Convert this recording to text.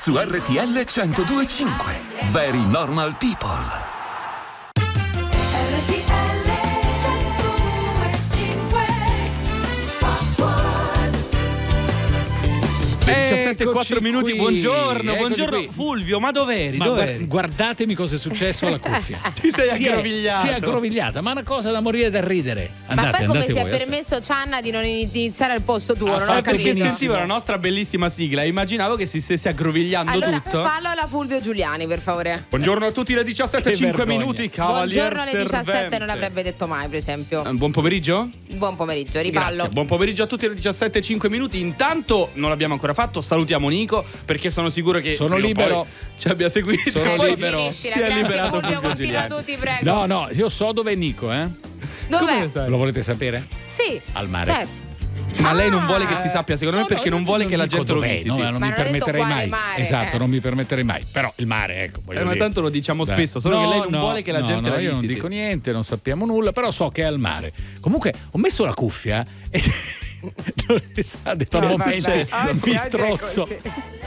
su RTL 102.5. Very Normal People. Le 17:04 minuti, qui. buongiorno Qui. Fulvio, ma dov'eri? Ma guardatemi cosa è successo alla cuffia. Ti sei aggrovigliato. Si è aggrovigliata, ma è una cosa da morire da ridere. Ma poi come si è voi, permesso Cianna di non iniziare al posto tuo? Non ho Perché capito. sentivo la nostra bellissima sigla, immaginavo che si stesse aggrovigliando Allora tutto. fallo alla Fulvio Giuliani, per favore. Buongiorno a tutti, le 17:05 minuti, cavalier Buongiorno alle 17 servente. non l'avrebbe detto mai, per esempio. Buon pomeriggio? Buon pomeriggio, ripallo. Grazie. Buon pomeriggio a tutti, alle 17:05 minuti. Intanto non l'abbiamo ancora fatto, salutiamo Nico perché sono sicuro che Sono prima o libero. poi ci abbia seguito. Sono e poi libero. si Finiscila, è grazie liberato Fulvio, Fulvio continua Giuliani. tu, ti prego. No, io so dove è Nico, Come Dov'è? lo sai? Lo volete sapere? Sì. Al mare. Certo. Ma lei non vuole che si sappia, secondo me, perché non vuole che la gente lo visiti. No, non Ma mi non ho detto permetterei quale mai. mare, Esatto, non mi permetterei mai. Però il mare, ecco. voglio Ma dire. tanto lo diciamo spesso, solo che lei non vuole che la gente la io non visiti. dico niente, non sappiamo nulla, però so che è al mare. Comunque, ho messo la cuffia e non sa, dei momenti successo. mi strozzo.